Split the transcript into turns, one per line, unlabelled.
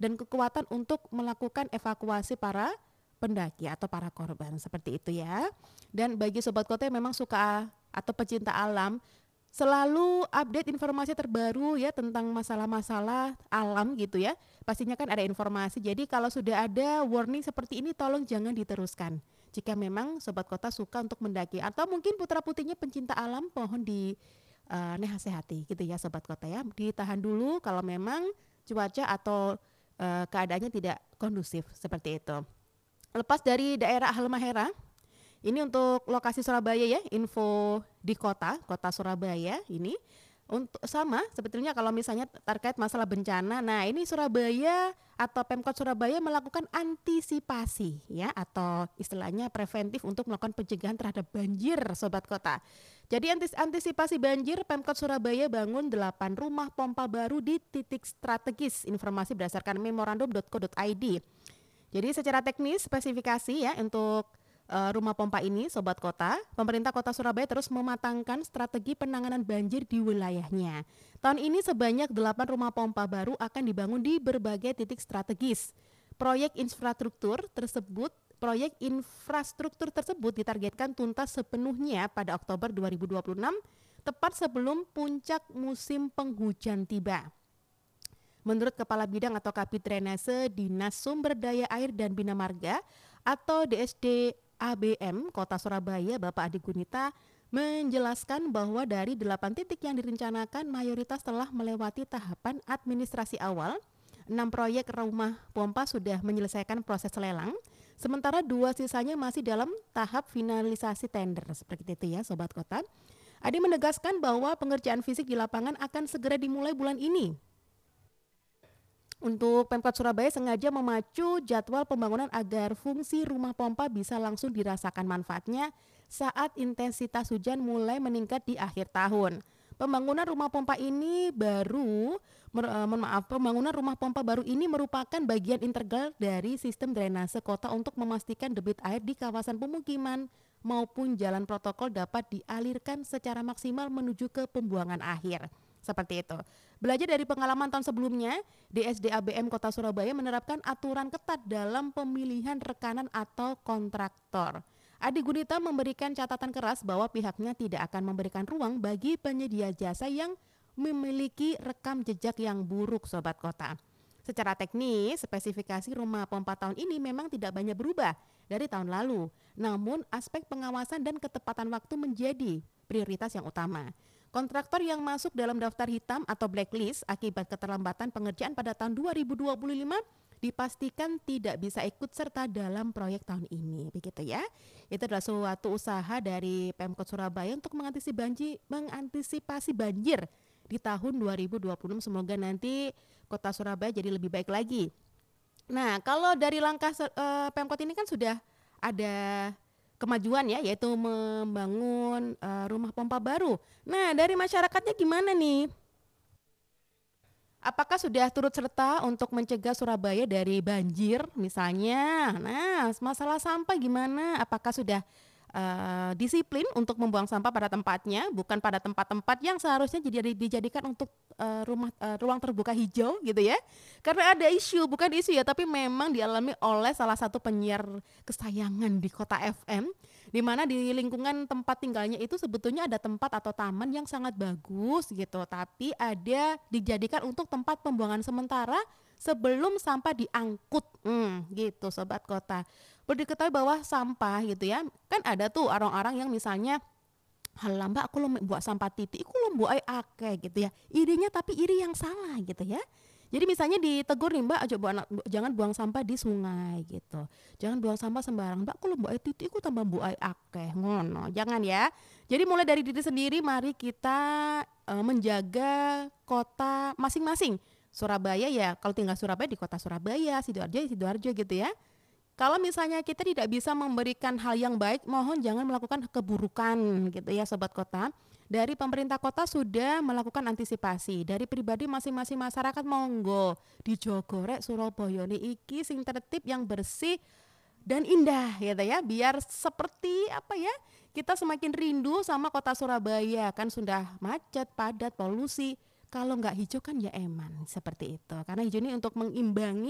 dan kekuatan untuk melakukan evakuasi para pendaki atau para korban seperti itu ya. Dan bagi sobat kota yang memang suka atau pecinta alam, selalu update informasi terbaru ya tentang masalah-masalah alam gitu ya. Pastinya kan ada informasi. Jadi kalau sudah ada warning seperti ini tolong jangan diteruskan. Jika memang sobat kota suka untuk mendaki atau mungkin putra-putrinya pencinta alam, mohon di nasihati gitu ya sobat kota ya. Ditahan dulu kalau memang cuaca atau keadaannya tidak kondusif seperti itu. Lepas dari daerah Halmahera, ini untuk lokasi Surabaya ya, info di kota Surabaya ini. Untuk sama sebetulnya kalau misalnya terkait masalah bencana. Nah, ini Surabaya atau Pemkot Surabaya melakukan antisipasi ya atau istilahnya preventif untuk melakukan pencegahan terhadap banjir sobat kota. Jadi antisipasi banjir Pemkot Surabaya bangun 8 rumah pompa baru di titik strategis. Informasi berdasarkan memorandum.co.id. Jadi secara teknis spesifikasi ya untuk rumah pompa ini sobat kota, pemerintah kota Surabaya terus mematangkan strategi penanganan banjir di wilayahnya. Tahun ini sebanyak 8 rumah pompa baru akan dibangun di berbagai titik strategis. Proyek infrastruktur tersebut ditargetkan tuntas sepenuhnya pada Oktober 2026, tepat sebelum puncak musim penghujan tiba. Menurut Kepala Bidang atau Kapit Drainase Dinas Sumber Daya Air dan Bina Marga atau DSD ABM Kota Surabaya, Bapak Adi Gunita menjelaskan bahwa dari 8 titik yang direncanakan mayoritas telah melewati tahapan administrasi awal. 6 proyek rumah pompa sudah menyelesaikan proses lelang, sementara 2 sisanya masih dalam tahap finalisasi tender. Seperti itu ya Sobat Kota. Adi menegaskan bahwa pengerjaan fisik di lapangan akan segera dimulai bulan ini. Untuk Pemkot Surabaya sengaja memacu jadwal pembangunan agar fungsi rumah pompa bisa langsung dirasakan manfaatnya saat intensitas hujan mulai meningkat di akhir tahun. Pembangunan rumah pompa baru ini merupakan bagian integral dari sistem drainase kota untuk memastikan debit air di kawasan pemukiman maupun jalan protokol dapat dialirkan secara maksimal menuju ke pembuangan akhir. Seperti itu. Belajar dari pengalaman tahun sebelumnya, DSD ABM Kota Surabaya menerapkan aturan ketat dalam pemilihan rekanan atau kontraktor. Adi Gunita memberikan catatan keras bahwa pihaknya tidak akan memberikan ruang bagi penyedia jasa yang memiliki rekam jejak yang buruk Sobat Kota. Secara teknis, spesifikasi rumah pompa tahun ini memang tidak banyak berubah dari tahun lalu. Namun aspek pengawasan dan ketepatan waktu menjadi prioritas yang utama. Kontraktor yang masuk dalam daftar hitam atau blacklist akibat keterlambatan pengerjaan pada tahun 2025 dipastikan tidak bisa ikut serta dalam proyek tahun ini. Begitu ya. Itu adalah suatu usaha dari Pemkot Surabaya untuk mengantisipasi banjir di tahun 2026. Semoga nanti Kota Surabaya jadi lebih baik lagi. Nah, kalau dari langkah Pemkot ini kan sudah ada kemajuan ya, yaitu membangun rumah pompa baru. Nah, dari masyarakatnya gimana nih? Apakah sudah turut serta untuk mencegah Surabaya dari banjir misalnya? Nah, masalah sampah gimana? Apakah sudah disiplin untuk membuang sampah pada tempatnya, bukan pada tempat-tempat yang seharusnya dijadikan untuk ruang terbuka hijau gitu ya? Karena ada bukan isu ya, tapi memang dialami oleh salah satu penyiar kesayangan di Kota FM, di mana di lingkungan tempat tinggalnya itu sebetulnya ada tempat atau taman yang sangat bagus gitu, tapi ada dijadikan untuk tempat pembuangan sementara sebelum sampah diangkut, gitu Sobat Kota. Perlu diketahui bahwa sampah gitu ya, kan ada tuh orang-orang yang misalnya, halah mbak aku lo buat sampah titik, aku lo buat akeh gitu ya, irinya tapi iri yang salah gitu ya. Jadi misalnya ditegur nih mbak, jangan buang sampah di sungai gitu, jangan buang sampah sembarang, mbak aku lo buat titik, aku tambah buat akeh, ngono, jangan ya. Jadi mulai dari diri sendiri, mari kita menjaga kota masing-masing. Surabaya ya, kalau tinggal Surabaya di kota Surabaya, Sidoarjo gitu ya. Kalau misalnya kita tidak bisa memberikan hal yang baik, mohon jangan melakukan keburukan gitu ya Sobat Kota. Dari pemerintah kota sudah melakukan antisipasi. Dari pribadi masing-masing masyarakat monggo dijogo rek Surabaya iki sing tertib, yang bersih dan indah gitu ya. Biar seperti apa ya, kita semakin rindu sama kota Surabaya, kan sudah macet, padat, polusi. Kalau nggak hijau kan ya eman, seperti itu. Karena hijau ini untuk mengimbangi